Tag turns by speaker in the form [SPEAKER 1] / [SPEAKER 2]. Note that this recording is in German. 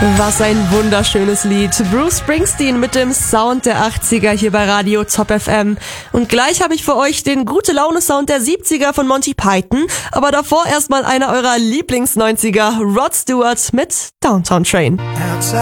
[SPEAKER 1] Was ein wunderschönes Lied. Bruce Springsteen mit dem Sound der 80er hier bei Radio Top FM. Und gleich habe ich für euch den Gute-Laune-Sound der 70er von Monty Python. Aber davor erstmal einer eurer Lieblings-90er, Rod Stewart mit Downtown Train.